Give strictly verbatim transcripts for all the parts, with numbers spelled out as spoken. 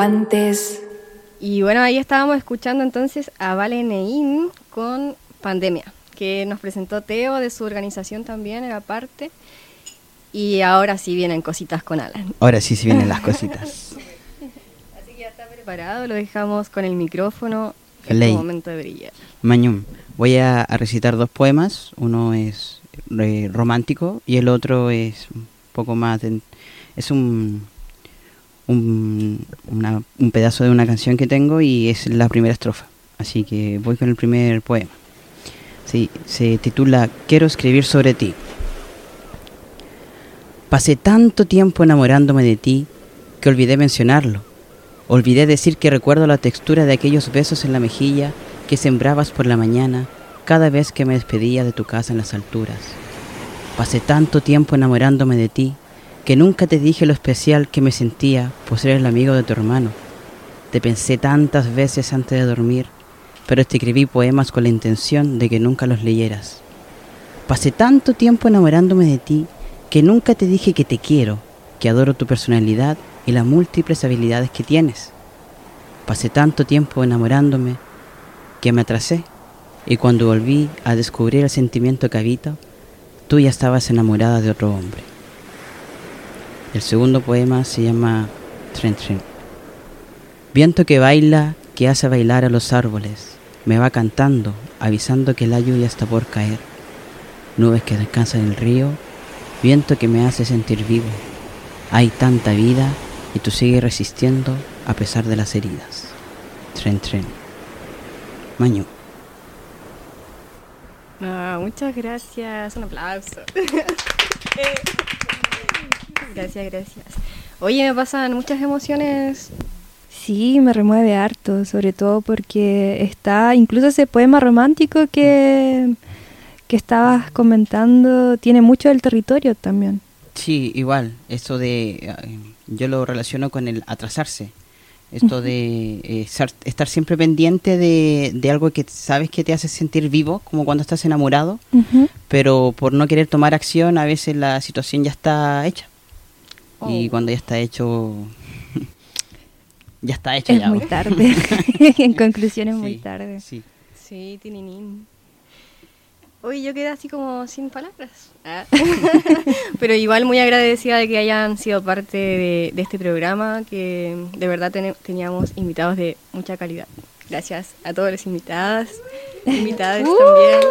Antes. Y bueno, ahí estábamos escuchando entonces a Vale Neín con Pandemia, que nos presentó Teo de su organización también, era parte. Y ahora sí vienen cositas con Alan. Ahora sí, sí vienen las cositas. Así que ya está preparado, lo dejamos con el micrófono. Es Ley. tu momento de brillar. Mañum, voy a, a recitar dos poemas. Uno es eh, romántico y el otro es un poco más... De, es un, un, una, un pedazo de una canción que tengo y es la primera estrofa. Así que voy con el primer poema. Sí, se titula Quiero escribir sobre ti. Pasé tanto tiempo enamorándome de ti que olvidé mencionarlo. Olvidé decir que recuerdo la textura de aquellos besos en la mejilla que sembrabas por la mañana cada vez que me despedía de tu casa en las alturas. Pasé tanto tiempo enamorándome de ti que nunca te dije lo especial que me sentía por ser el amigo de tu hermano. Te pensé tantas veces antes de dormir, pero te escribí poemas con la intención de que nunca los leyeras. Pasé tanto tiempo enamorándome de ti que nunca te dije que te quiero, que adoro tu personalidad y las múltiples habilidades que tienes. Pasé tanto tiempo enamorándome que me atrasé, y cuando volví a descubrir el sentimiento que habito, tú ya estabas enamorada de otro hombre. El segundo poema se llama Tren Tren. Viento que baila, que hace bailar a los árboles, me va cantando, avisando que la lluvia está por caer. Nubes que descansan en el río, viento que me hace sentir vivo. Hay tanta vida y tú sigues resistiendo a pesar de las heridas. Tren, tren. Mañu. Ah, muchas gracias. Un aplauso. Gracias, gracias. Oye, me pasan muchas emociones. Sí, me remueve harto, sobre todo porque está, incluso ese poema romántico que, que estabas comentando, tiene mucho del territorio también. Sí, igual, esto de, yo lo relaciono con el atrasarse, esto uh-huh. de eh, ser, estar siempre pendiente de, de algo que sabes que te hace sentir vivo, como cuando estás enamorado, uh-huh. pero por no querer tomar acción, a veces la situación ya está hecha. Oh. Y cuando ya está hecho, ya está hecho. Es ya, muy ¿no? tarde, en conclusión es sí, muy tarde. Sí, sí, tininín. Uy, yo quedé así como sin palabras. Ah. Pero igual muy agradecida de que hayan sido parte de, de este programa, que de verdad ten, teníamos invitados de mucha calidad. Gracias a todos los invitados, invitadas uh. también.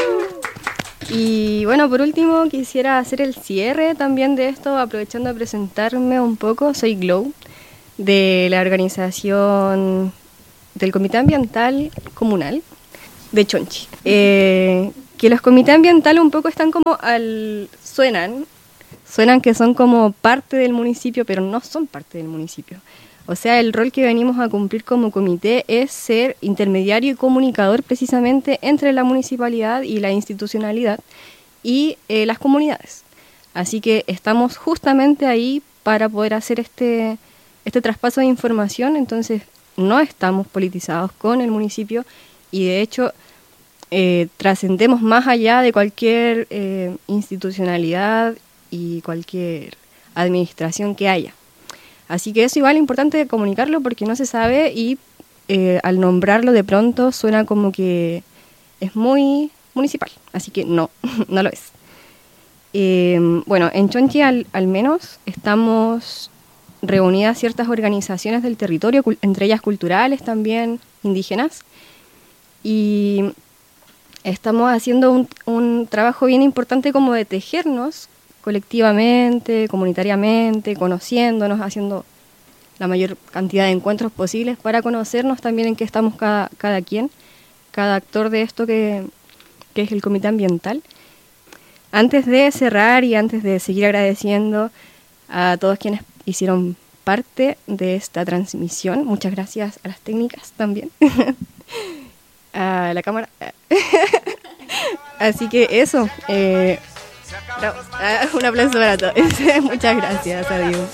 Y bueno, por último quisiera hacer el cierre también de esto, aprovechando de presentarme un poco. Soy Glow, de la organización del Comité Ambiental Comunal de Chonchi. Eh... que los comités ambientales un poco están como al... suenan, suenan que son como parte del municipio, pero no son parte del municipio. O sea, el rol que venimos a cumplir como comité es ser intermediario y comunicador precisamente entre la municipalidad y la institucionalidad y eh, las comunidades. Así que estamos justamente ahí para poder hacer este, este traspaso de información, entonces no estamos politizados con el municipio y de hecho... Eh, trascendemos más allá de cualquier eh, institucionalidad y cualquier administración que haya. Así que eso igual es importante comunicarlo porque no se sabe y eh, al nombrarlo de pronto suena como que es muy municipal, así que no, no lo es. Eh, bueno, en Chonchi al, al menos estamos reunidas ciertas organizaciones del territorio, cul- entre ellas culturales también, indígenas, y estamos haciendo un, un trabajo bien importante como de tejernos colectivamente, comunitariamente, conociéndonos, haciendo la mayor cantidad de encuentros posibles para conocernos también en qué estamos cada, cada quien, cada actor de esto que, que es el Comité Ambiental. Antes de cerrar y antes de seguir agradeciendo a todos quienes hicieron parte de esta transmisión, muchas gracias a las técnicas también. A la cámara. Así que eso. Eh, no, un aplauso para todos. Muchas gracias. Adiós.